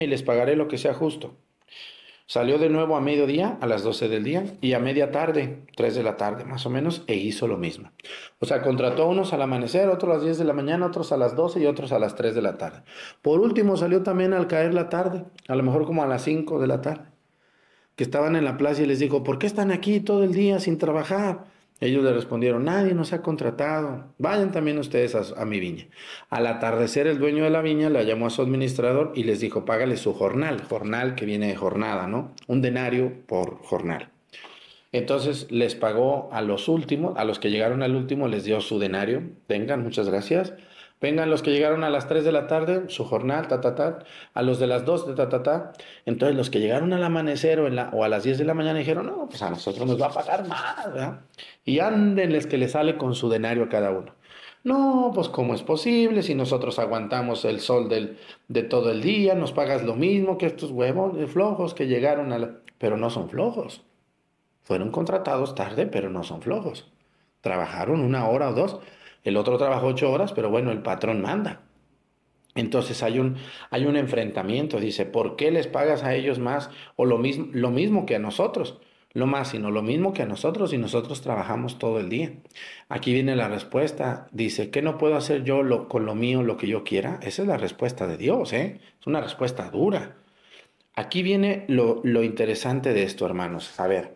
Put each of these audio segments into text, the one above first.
y les pagaré lo que sea justo. Salió de nuevo a mediodía, a las 12 del día, y a media tarde, 3 de la tarde más o menos, e hizo lo mismo. O sea, contrató a unos al amanecer, otros a las 10 de la mañana, otros a las 12 y otros a las 3 de la tarde. Por último, salió también al caer la tarde, a lo mejor como a las 5 de la tarde, que estaban en la plaza y les dijo, ¿por qué están aquí todo el día sin trabajar? Ellos le respondieron, nadie nos ha contratado, vayan también ustedes a mi viña. Al atardecer el dueño de la viña la llamó a su administrador y les dijo, págale su jornal, jornal que viene de jornada, ¿no? Un denario por jornal. Entonces les pagó a los últimos, a los que llegaron al último les dio su denario, vengan, muchas gracias. Vengan los que llegaron a las 3 de la tarde, su jornal, ta, ta, ta. A los de las 2, ta, ta, ta. Entonces los que llegaron al amanecer o a las 10 de la mañana dijeron, no, pues a nosotros nos va a pagar más, ¿verdad? Y ándenles que le sale con su denario a cada uno. No, pues ¿cómo es posible? Si nosotros aguantamos el sol de todo el día, nos pagas lo mismo que estos huevos de flojos que llegaron a la... Pero no son flojos. Fueron contratados tarde, pero no son flojos. Trabajaron 1 hora o 2. El otro trabajó 8 horas, pero bueno, el patrón manda. Entonces hay un enfrentamiento. Dice, ¿por qué les pagas a ellos más o lo mismo que a nosotros? No más, sino lo mismo que a nosotros y nosotros trabajamos todo el día. Aquí viene la respuesta. Dice, ¿qué no puedo hacer yo con lo mío lo que yo quiera? Esa es la respuesta de Dios, ¿eh? Es una respuesta dura. Aquí viene lo interesante de esto, hermanos. A ver.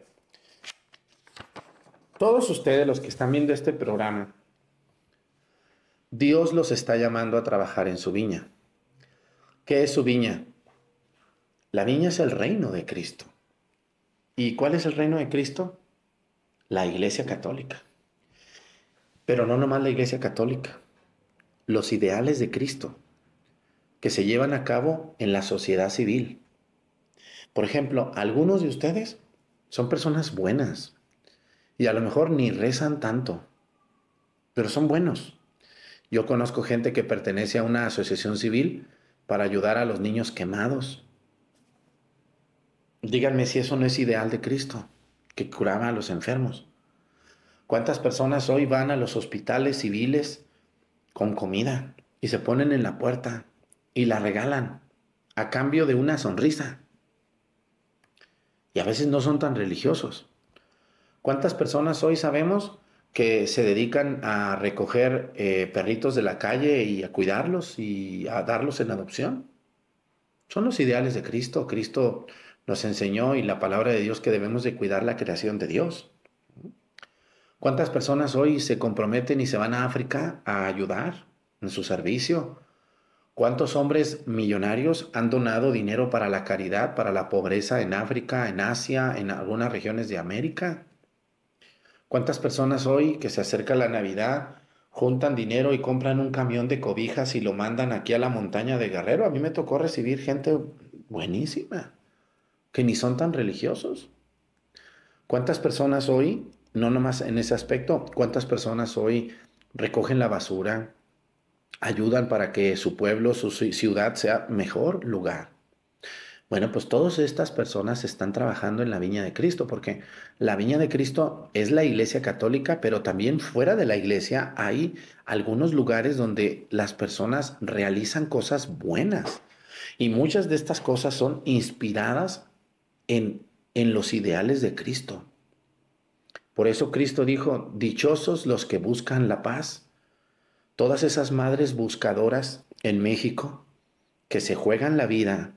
Todos ustedes, los que están viendo este programa, Dios los está llamando a trabajar en su viña. ¿Qué es su viña? La viña es el reino de Cristo. ¿Y cuál es el reino de Cristo? La Iglesia Católica. Pero no nomás la Iglesia Católica. Los ideales de Cristo que se llevan a cabo en la sociedad civil. Por ejemplo, algunos de ustedes son personas buenas y a lo mejor ni rezan tanto, pero son buenos. Yo conozco gente que pertenece a una asociación civil para ayudar a los niños quemados. Díganme si eso no es ideal de Cristo, que curaba a los enfermos. ¿Cuántas personas hoy van a los hospitales civiles con comida y se ponen en la puerta y la regalan a cambio de una sonrisa? Y a veces no son tan religiosos. ¿Cuántas personas hoy sabemos que se dedican a recoger perritos de la calle y a cuidarlos y a darlos en adopción? Son los ideales de Cristo. Cristo nos enseñó y la palabra de Dios que debemos de cuidar la creación de Dios. ¿Cuántas personas hoy se comprometen y se van a África a ayudar en su servicio? ¿Cuántos hombres millonarios han donado dinero para la caridad, para la pobreza en África, en Asia, en algunas regiones de América? ¿Cuántas personas hoy que se acerca la Navidad juntan dinero y compran un camión de cobijas y lo mandan aquí a la montaña de Guerrero? A mí me tocó recibir gente buenísima, que ni son tan religiosos. ¿Cuántas personas hoy, no nomás en ese aspecto, cuántas personas hoy recogen la basura, ayudan para que su pueblo, su ciudad sea mejor lugar? Bueno, pues todas estas personas están trabajando en la viña de Cristo, porque la viña de Cristo es la iglesia católica, pero también fuera de la iglesia hay algunos lugares donde las personas realizan cosas buenas. Y muchas de estas cosas son inspiradas en los ideales de Cristo. Por eso Cristo dijo, dichosos los que buscan la paz. Todas esas madres buscadoras en México que se juegan la vida,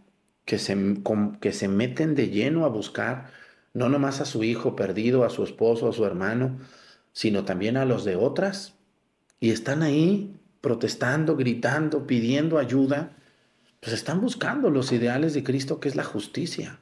que se meten de lleno a buscar no nomás a su hijo perdido, a su esposo, a su hermano, sino también a los de otras, y están ahí protestando, gritando, pidiendo ayuda, pues están buscando los ideales de Cristo, que es la justicia.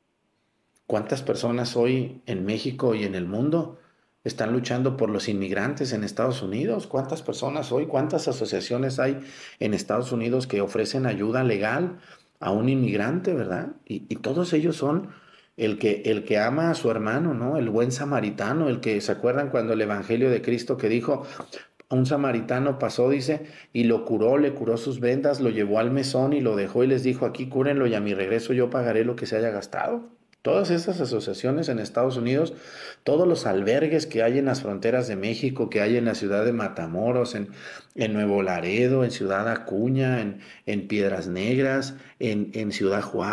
¿Cuántas personas hoy en México y en el mundo están luchando por los inmigrantes en Estados Unidos? ¿Cuántas personas hoy, cuántas asociaciones hay en Estados Unidos que ofrecen ayuda legal a un inmigrante, verdad? Y todos ellos son el que ama a su hermano, ¿no? El buen samaritano, el que, ¿se acuerdan cuando el Evangelio de Cristo que dijo, un samaritano pasó, dice, y lo curó, le curó sus vendas, lo llevó al mesón y lo dejó y les dijo, aquí cúrenlo y a mi regreso yo pagaré lo que se haya gastado? Todas estas asociaciones en Estados Unidos, todos los albergues que hay en las fronteras de México, que hay en la ciudad de Matamoros, en Nuevo Laredo, en Ciudad Acuña, en Piedras Negras, en Ciudad Juárez.